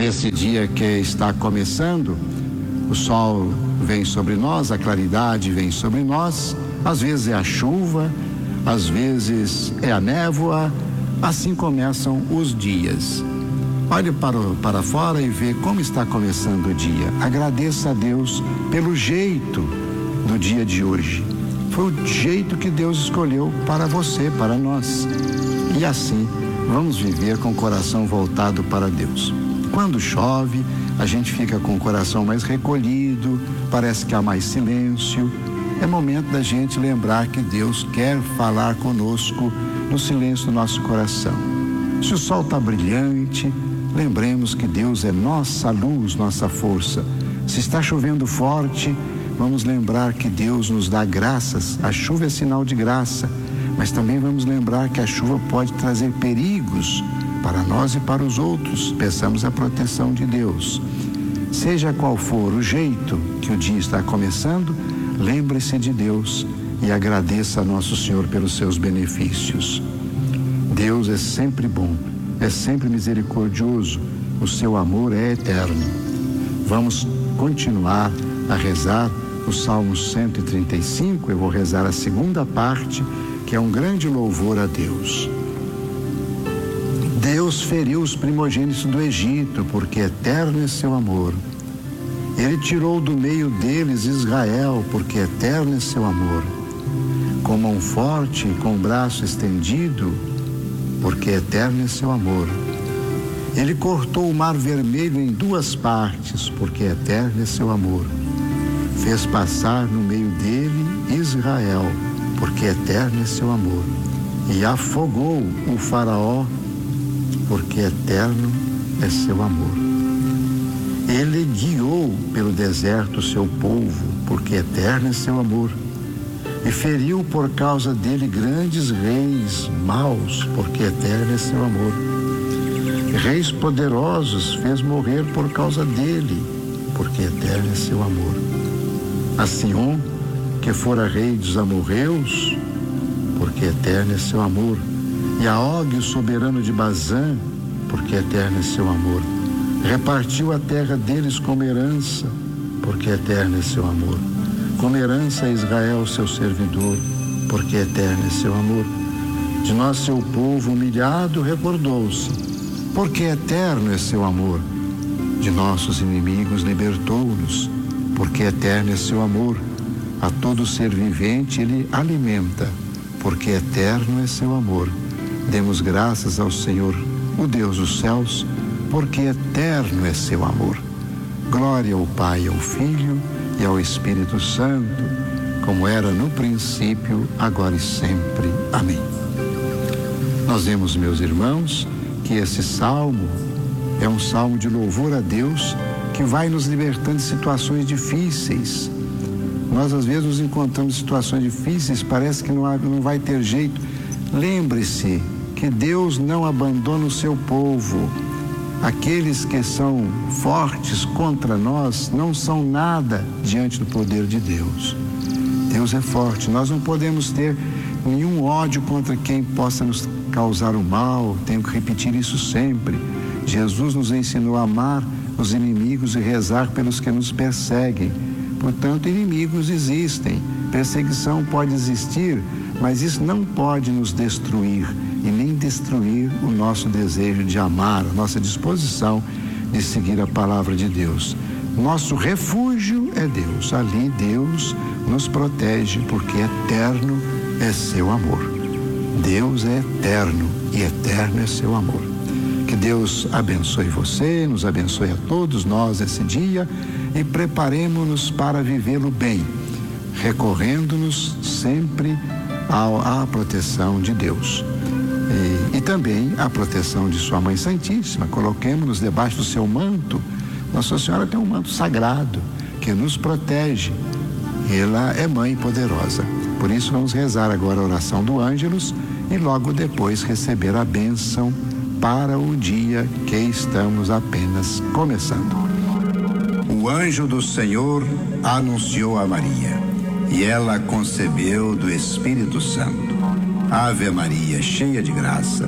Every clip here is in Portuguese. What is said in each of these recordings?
Nesse dia que está começando, o sol vem sobre nós, a claridade vem sobre nós, às vezes é a chuva, às vezes é a névoa, assim começam os dias. Olhe para fora e vê como está começando o dia. Agradeça a Deus pelo jeito do dia de hoje. Foi o jeito que Deus escolheu para você, para nós. E assim, vamos viver com o coração voltado para Deus. Quando chove, a gente fica com o coração mais recolhido, parece que há mais silêncio. É momento da gente lembrar que Deus quer falar conosco no silêncio do nosso coração. Se o sol está brilhante, lembremos que Deus é nossa luz, nossa força. Se está chovendo forte, vamos lembrar que Deus nos dá graças. A chuva é sinal de graça, mas também vamos lembrar que a chuva pode trazer perigos para nós e para os outros. Peçamos a proteção de Deus. Seja qual for o jeito que o dia está começando, lembre-se de Deus e agradeça a nosso Senhor pelos seus benefícios. Deus é sempre bom, é sempre misericordioso, o seu amor é eterno. Vamos continuar a rezar o Salmo 135, eu vou rezar a segunda parte, que é um grande louvor a Deus. Deus feriu os primogênitos do Egito, porque eterno é seu amor. Ele tirou do meio deles Israel, porque eterno é seu amor. Com mão forte e com o braço estendido, porque eterno é seu amor. Ele cortou o mar vermelho em duas partes, porque eterno é seu amor. Fez passar no meio dele Israel, porque eterno é seu amor. E afogou o faraó, porque eterno é seu amor. Ele guiou pelo deserto o seu povo, porque eterno é seu amor. E feriu por causa dele grandes reis maus, porque eterno é seu amor. Reis poderosos fez morrer por causa dele, porque eterno é seu amor. A Sião, que fora rei dos amorreus, porque eterno é seu amor. E a Og, o soberano de Bazã, porque eterno é seu amor. Repartiu a terra deles como herança, porque eterno é seu amor. Como herança a Israel, seu servidor, porque eterno é seu amor. De nós, seu povo humilhado, recordou-se, porque eterno é seu amor. De nossos inimigos libertou-nos, porque eterno é seu amor. A todo ser vivente ele alimenta, porque eterno é seu amor. Demos graças ao Senhor, o Deus dos céus, porque eterno é seu amor. Glória ao Pai, ao Filho e ao Espírito Santo, como era no princípio, agora e sempre. Amém. Nós vemos, meus irmãos, que esse salmo é um salmo de louvor a Deus que vai nos libertando de situações difíceis. Nós, às vezes, nos encontramos em situações difíceis, parece que não vai ter jeito. Lembre-se que Deus não abandona o seu povo. Aqueles que são fortes contra nós não são nada diante do poder de Deus. Deus é forte. Nós não podemos ter nenhum ódio contra quem possa nos causar o mal. Tenho que repetir isso sempre. Jesus nos ensinou a amar os inimigos e rezar pelos que nos perseguem. Portanto, inimigos existem, perseguição pode existir, mas isso não pode nos destruir e nem destruir o nosso desejo de amar, a nossa disposição de seguir a palavra de Deus. Nosso refúgio é Deus, ali Deus nos protege, porque eterno é seu amor. Deus é eterno e eterno é seu amor. Que Deus abençoe você, nos abençoe a todos nós esse dia e preparemos-nos para vivê-lo bem, recorrendo-nos sempre à proteção de Deus e também à proteção de sua Mãe Santíssima. Coloquemos-nos debaixo do seu manto. Nossa Senhora tem um manto sagrado que nos protege. Ela é Mãe poderosa. Por isso vamos rezar agora a oração do Ângelus e logo depois receber a bênção para o dia que estamos apenas começando. O anjo do Senhor anunciou a Maria, e ela concebeu do Espírito Santo. Ave Maria, cheia de graça,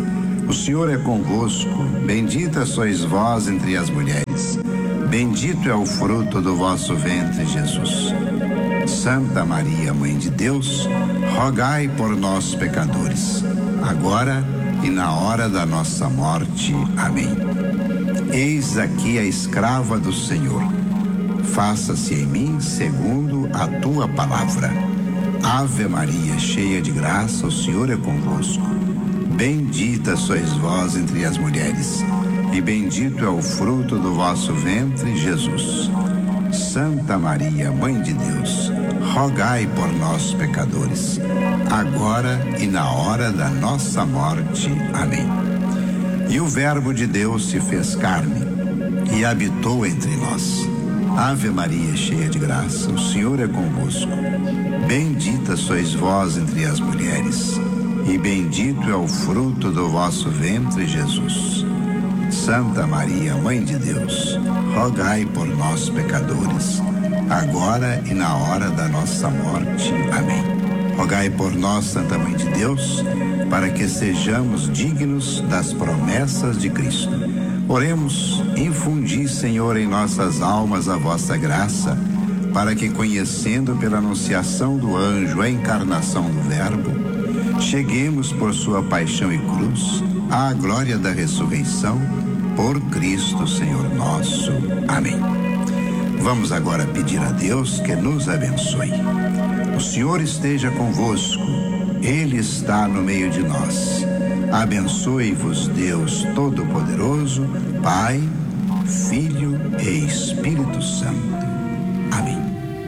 O Senhor é convosco, bendita sois vós entre as mulheres, bendito é o fruto do vosso ventre, Jesus. Santa Maria, Mãe de Deus, rogai por nós, pecadores, agora e na hora da nossa morte. Amém. Eis aqui a escrava do Senhor. Faça-se em mim segundo a tua palavra. Ave Maria, cheia de graça, o Senhor é convosco. Bendita sois vós entre as mulheres, e bendito é o fruto do vosso ventre, Jesus. Santa Maria, Mãe de Deus, rogai por nós, pecadores, agora e na hora da nossa morte. Amém. E o Verbo de Deus se fez carne e habitou entre nós. Ave Maria, cheia de graça, o Senhor é convosco. Bendita sois vós entre as mulheres, e bendito é o fruto do vosso ventre, Jesus. Santa Maria, Mãe de Deus, rogai por nós, pecadores, agora e na hora da nossa morte. Amém. Rogai por nós, Santa Mãe de Deus, para que sejamos dignos das promessas de Cristo. Oremos. Infundi, Senhor, em nossas almas a vossa graça, para que, conhecendo pela anunciação do anjo a encarnação do Verbo, cheguemos por sua paixão e cruz à glória da ressurreição, por Cristo, Senhor nosso. Amém. Vamos agora pedir a Deus que nos abençoe. O Senhor esteja convosco, Ele está no meio de nós. Abençoe-vos Deus Todo-Poderoso, Pai, Filho e Espírito Santo. Amém.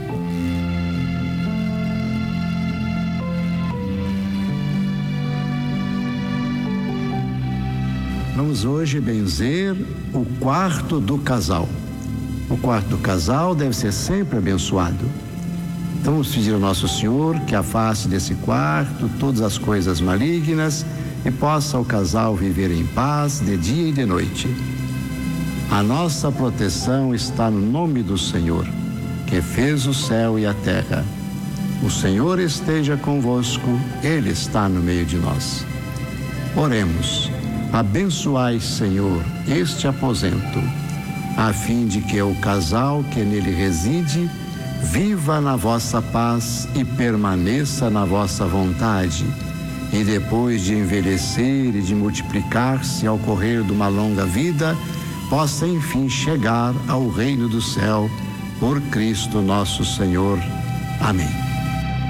Vamos hoje benzer o quarto do casal. O quarto do casal deve ser sempre abençoado. Então vamos pedir ao Nosso Senhor que afaste desse quarto todas as coisas malignas e possa o casal viver em paz de dia e de noite. A nossa proteção está no nome do Senhor, que fez o céu e a terra. O Senhor esteja convosco, Ele está no meio de nós. Oremos. Abençoai, Senhor, este aposento, a fim de que o casal que nele reside viva na vossa paz e permaneça na vossa vontade, e depois de envelhecer e de multiplicar-se ao correr de uma longa vida, possa enfim chegar ao reino do céu, por Cristo nosso Senhor. Amém.